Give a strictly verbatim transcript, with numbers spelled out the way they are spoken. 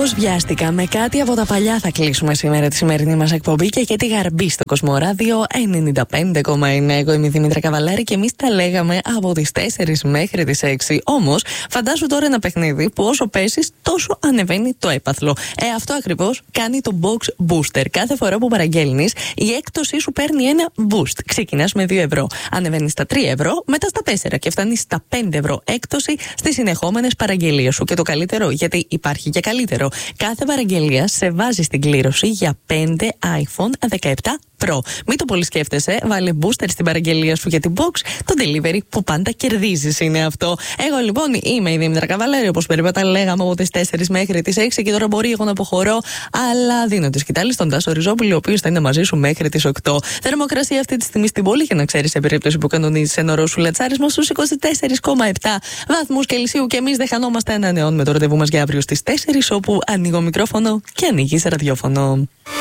ακριβώς βιάστηκα. Με κάτι από τα παλιά θα κλείσουμε σήμερα τη σημερινή μας εκπομπή και και τη γαρμπή στο Κοσμοράδιο ενενήντα πέντε κόμμα εννέα. Εγώ είμαι η Δήμητρα Καβαλάρη και εμείς τα λέγαμε από τις τέσσερις μέχρι τις έξι. Όμως, φαντάσου τώρα ένα παιχνίδι που όσο πέσεις, τόσο ανεβαίνει το έπαθλο. Ε, αυτό ακριβώς κάνει το Box Booster. Κάθε φορά που παραγγέλνεις, η έκπτωσή σου παίρνει ένα boost. Ξεκινάς με δύο ευρώ. Ανεβαίνει στα τρία ευρώ, μετά στα τέσσερα και φτάνει στα πέντε ευρώ έκπτωση στις συνεχόμενες παραγγελίες σου. Και το καλύτερο, γιατί υπάρχει και καλύτερο. Κάθε παραγγελία σε βάζει στην κλήρωση για πέντε άιφον δεκαεπτά Pro. Μην το πολύ σκέφτεσαι, βάλε booster στην παραγγελία σου για την box. Το delivery που πάντα κερδίζεις είναι αυτό. Εγώ λοιπόν είμαι η Δήμητρα Καβαλάρη, όπως περίπου λέγαμε από τις τέσσερις μέχρι τις έξι και τώρα μπορεί εγώ να αποχωρώ. Αλλά δίνω τη σκητάλη στον Τάσο Ριζόπουλο, ο οποίος θα είναι μαζί σου μέχρι τις οκτώ. Θερμοκρασία αυτή τη στιγμή στην πόλη, για να ξέρεις σε περίπτωση που κανονίζεις ένα νερό σου λατσάρισμα, στους είκοσι τέσσερα κόμμα επτά βαθμούς Κελσίου. Και εμείς δεν χανόμαστε, ανανεώνουμε το ραντεβού μας για αύριο στις τέσσερις, όπου ανοίγω μικρόφωνο και ανοίγεις ραδιόφωνο.